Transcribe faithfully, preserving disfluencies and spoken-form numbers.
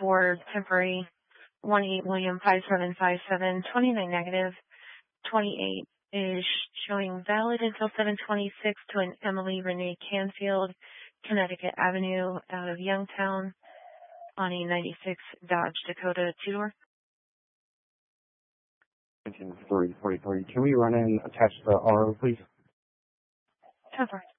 for temporary. one eight William five seven five seven, twenty-nine negative. twenty-eight is showing valid until seven twenty-six to an Emily Renee Canfield, Connecticut Avenue out of Youngtown on a ninety-six Dodge Dakota two-door. three forty-three. Can we run in attach the R O, please? ten four.